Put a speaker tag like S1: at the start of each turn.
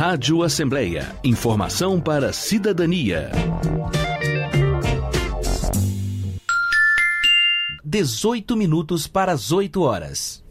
S1: Rádio Assembleia. Informação para a cidadania.
S2: 18 minutos para as 8 horas.